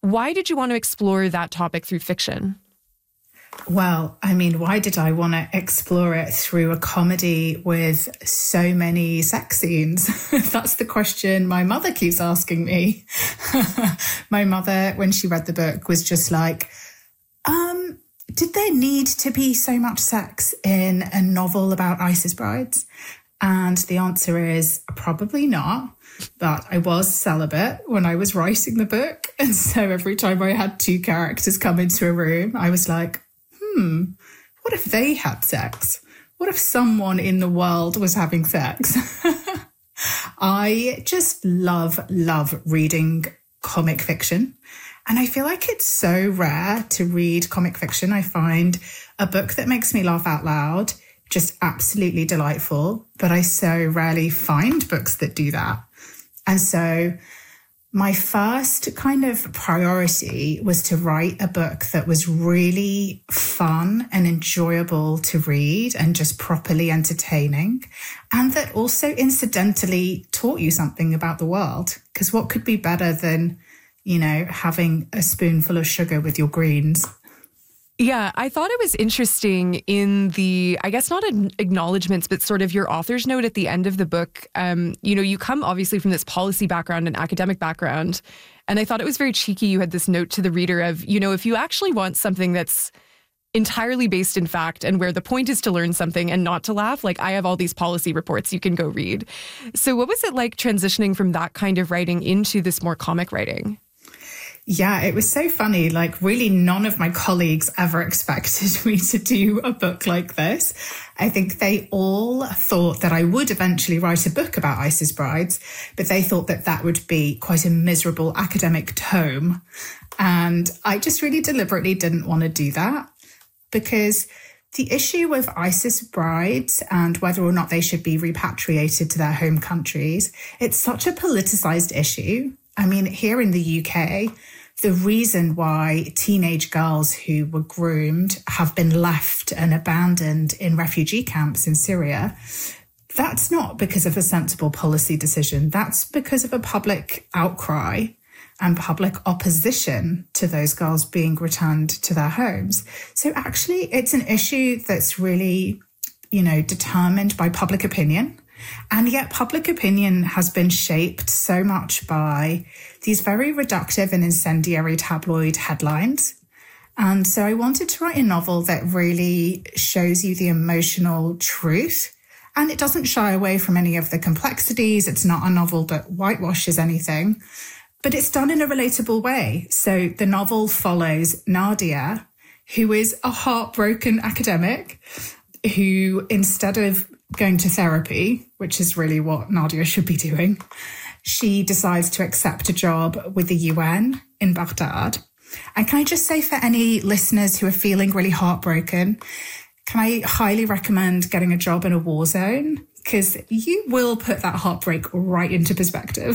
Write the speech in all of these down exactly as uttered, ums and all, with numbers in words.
Why did you want to explore that topic through fiction? Well, I mean, why did I want to explore it through a comedy with so many sex scenes? That's the question my mother keeps asking me. My mother, when she read the book, was just like, um, did there need to be so much sex in a novel about ISIS brides? And the answer is probably not. But I was celibate when I was writing the book. And so every time I had two characters come into a room, I was like, hmm, what if they had sex? What if someone in the world was having sex? I just love, love reading comic fiction. And I feel like it's so rare to read comic fiction. I find a book that makes me laugh out loud just absolutely delightful, but I so rarely find books that do that. And so my first kind of priority was to write a book that was really fun and enjoyable to read and just properly entertaining, and that also incidentally taught you something about the world. Because what could be better than, you know, having a spoonful of sugar with your greens? Yeah, I thought it was interesting in the, I guess not acknowledgements, but sort of your author's note at the end of the book. Um, you know, you come obviously from this policy background and academic background. And I thought it was very cheeky. You had this note to the reader of, you know, if you actually want something that's entirely based in fact and where the point is to learn something and not to laugh, like I have all these policy reports you can go read. So what was it like transitioning from that kind of writing into this more comic writing? Yeah, it was so funny. Like, really, none of my colleagues ever expected me to do a book like this. I think they all thought that I would eventually write a book about ISIS brides, but they thought that that would be quite a miserable academic tome. And I just really deliberately didn't want to do that, because the issue with ISIS brides and whether or not they should be repatriated to their home countries, it's such a politicized issue. I mean, here in the U K, the reason why teenage girls who were groomed have been left and abandoned in refugee camps in Syria, that's not because of a sensible policy decision. That's because of a public outcry and public opposition to those girls being returned to their homes. So actually, it's an issue that's really, you know, determined by public opinion. And yet public opinion has been shaped so much by these very reductive and incendiary tabloid headlines. And so I wanted to write a novel that really shows you the emotional truth. And it doesn't shy away from any of the complexities. It's not a novel that whitewashes anything, but it's done in a relatable way. So the novel follows Nadia, who is a heartbroken academic who, instead of going to therapy, which is really what Nadia should be doing, she decides to accept a job with the U N in Baghdad. And can I just say, for any listeners who are feeling really heartbroken, can I highly recommend getting a job in a war zone? Because you will put that heartbreak right into perspective.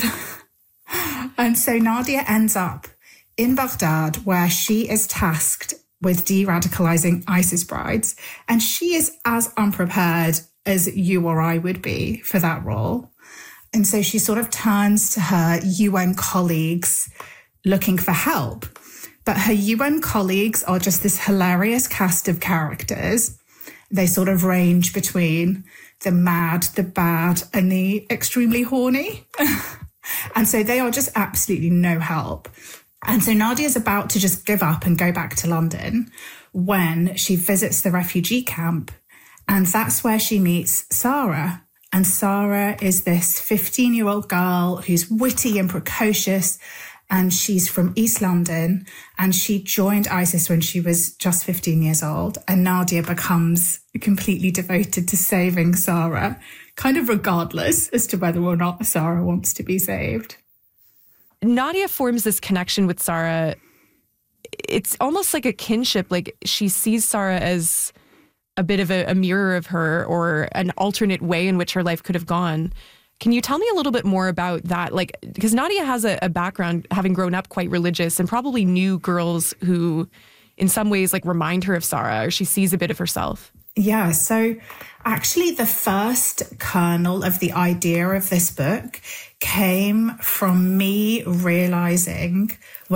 And so Nadia ends up in Baghdad, where she is tasked with de-radicalizing ISIS brides. And she is as unprepared as you or I would be for that role. And so she sort of turns to her U N colleagues looking for help. But her U N colleagues are just this hilarious cast of characters. They sort of range between the mad, the bad, and the extremely horny. And so they are just absolutely no help. And so Nadia's about to just give up and go back to London when she visits the refugee camp. And that's where she meets Sarah. And Sarah is this fifteen-year-old girl who's witty and precocious, and she's from East London, and she joined ISIS when she was just fifteen years old. And Nadia becomes completely devoted to saving Sarah, kind of regardless as to whether or not Sarah wants to be saved. Nadia forms this connection with Sarah. It's almost like a kinship. Like, she sees Sarah as a bit of a, a mirror of her, or an alternate way in which her life could have gone. Can you tell me a little bit more about that? Like, because Nadia has a, a background having grown up quite religious and probably knew girls who in some ways like remind her of Sarah, or she sees a bit of herself. Yeah, so actually the first kernel of the idea of this book came from me realizing